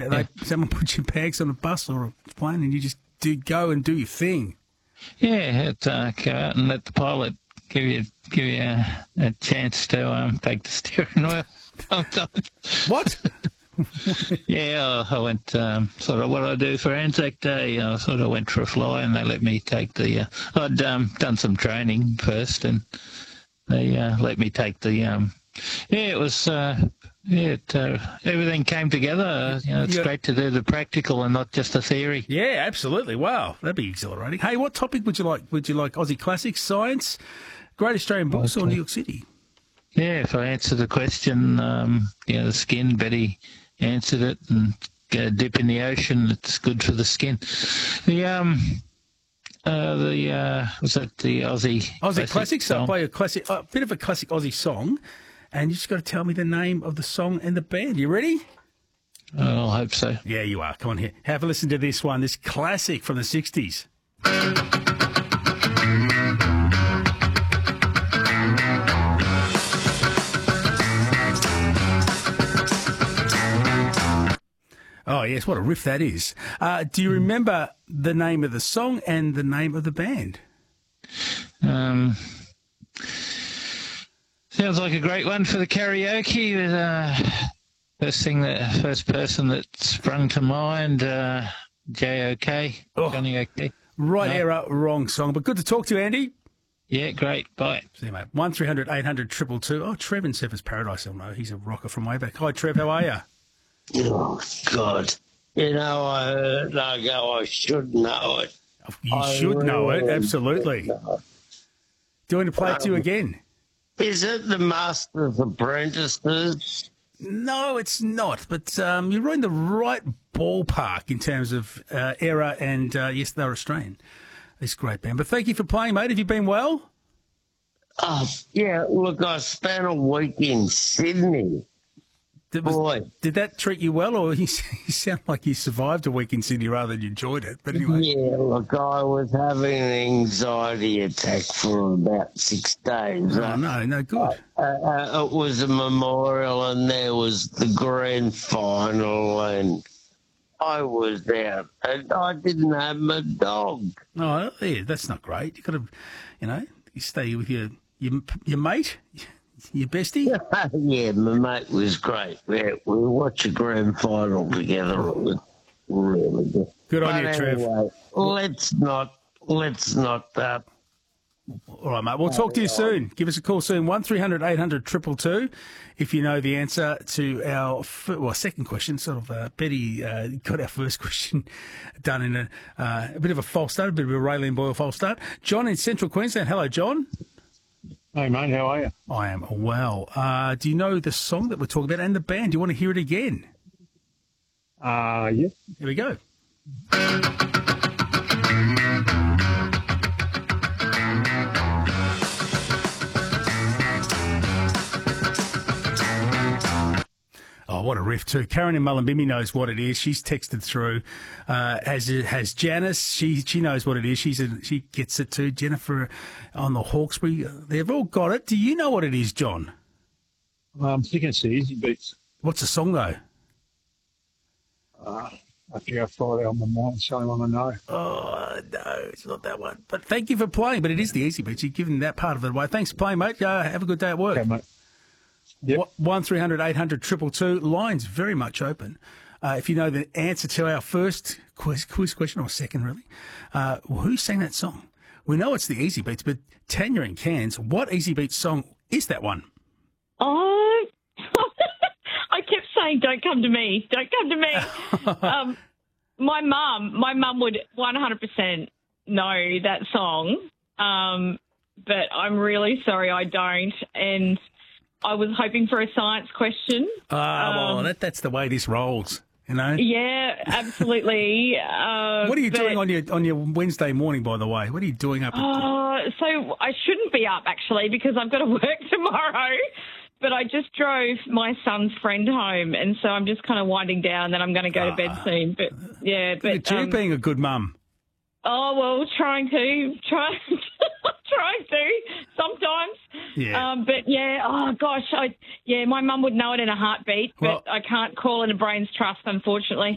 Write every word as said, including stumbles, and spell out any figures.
They, yeah. Someone puts your bags on a bus or a plane and you just do go and do your thing. Yeah, it, uh, go out and let the pilot give you give you a, a chance to um, take the steering wheel. What? Yeah, I went um, sort of what I do for Anzac Day. I sort of went for a fly, and they let me take the. Uh, I'd um, done some training first, and they uh, let me take the. Um, yeah, it was. Uh, yeah, it, uh, everything came together. Uh, you know, it's yeah. great to do the practical and not just the theory. Yeah, absolutely. Wow, that'd be exhilarating. Hey, what topic would you like? Would you like Aussie classics, science, Great Australian Books, okay. or New York City? Yeah, if I answer the question, um, you know, the skin, Betty answered it, and get a dip in the ocean, it's good for the skin. The, um, uh, the, uh, was that the Aussie Aussie classic classics? Song? I'll play a classic, a bit of a classic Aussie song, and you just got to tell me the name of the song and the band. You ready? Oh, I hope so. Yeah, you are. Come on here. Have a listen to this one, this classic from the sixties. Oh, yes, what a riff that is. Uh, do you remember the name of the song and the name of the band? Um, sounds like a great one for the karaoke. With, uh, first thing, that first person that sprung to mind, uh, J O K, oh, Johnny O K. Right no. era, wrong song. But good to talk to you, Andy. Yeah, great. Bye. See you, mate. one three hundred eight hundred two two two. Oh, Trev in Surfers Paradise, I'll know. He's a rocker from way back. Hi, Trev, how are you? Oh, God. You know, I heard I go, I should know it. You I should really know it, absolutely. know. Do you want to play um, it to you again? Is it the Master's Apprentices? No, it's not. But um, you're in the right ballpark in terms of uh, era, and uh, yes, they're Australian. It's a great band. But thank you for playing, mate. Have you been well? Oh, yeah, look, I spent a week in Sydney. Did, was, Boy. did that treat you well, or you, you sound like you survived a week in Sydney rather than you enjoyed it? But anyway. Yeah, look, I was having an anxiety attack for about six days. Oh, uh, no, no, good. Uh, uh, it was a memorial, and there was the grand final, and I was out, and I didn't have my dog. Oh, yeah, that's not great. You got to, you know, you stay with your your, your mate. Your bestie? Yeah, my mate was great. We, we watched a grand final together. It was really good. Good on but you, Trev. Anyway, let's not, let's not. Uh, All right, mate. We'll talk to you soon. Give us a call soon. one three hundred eight hundred two two two if you know the answer to our f- well second question. Sort of uh, Betty uh, got our first question done in a, uh, a bit of a false start, a bit of a Raylene Boyle false start. John in Central Queensland. Hello, John. Hey, mate, how are you? I am well. Uh, do you know the song that we're talking about and the band? Do you want to hear it again? Uh, yeah. Here we go. Oh, what a riff too. Karen in Mullumbimby knows what it is. She's texted through. Uh, as has Janice. She she knows what it is. She's a, she gets it too. Jennifer on the Hawkesbury. They've all got it. Do you know what it is, John? I'm thinking it's the Easy Beats. What's the song though? Uh, I think I Friday on my mind. It's the only one I know. Oh no, it's not that one. But thank you for playing. But it is the Easy Beats. You've given that part of it away. Thanks for playing, mate. Uh, have a good day at work. Okay, mate. Yep. one three hundred eight hundred two two two. Lines very much open. Uh, if you know the answer to our first quiz, quiz question, or second really, uh, well, who sang that song? We know it's the Easy Beats, but Tanya in Cairns, what Easy Beats song is that one? Oh, I kept saying, don't come to me, don't come to me. um, my mum, my mum would one hundred percent know that song, um, but I'm really sorry I don't, and I was hoping for a science question. Ah, uh, well, um, that, that's the way this rolls, you know? Yeah, absolutely. uh, what are you but, doing on your on your Wednesday morning, by the way? What are you doing up? Uh, so I shouldn't be up, actually, because I've got to work tomorrow. But I just drove my son's friend home, and so I'm just kind of winding down, and then I'm going to go to bed soon. But, yeah. Look but at you um, being a good mum. Oh, well, trying to. Try, trying to sometimes. Yeah. Um, but, yeah, oh, gosh, I yeah, my mum would know it in a heartbeat, but Well, I can't call it a brain's trust, unfortunately.